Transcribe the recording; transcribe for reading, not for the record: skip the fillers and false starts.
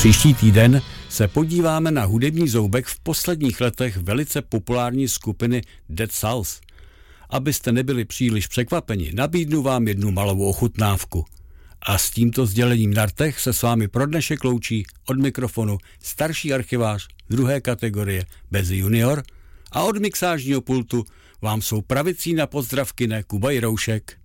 Příští týden se podíváme na hudební zoubek v posledních letech velice populární skupiny Dead South. Abyste nebyli příliš překvapeni, nabídnu vám jednu malou ochutnávku. A s tímto sdělením na rtech se s vámi pro dnešek loučí od mikrofonu starší archivář druhé kategorie Bezi junior a od mixážního pultu vám jsou pravicí na pozdravkyne Kuba Jiroušek.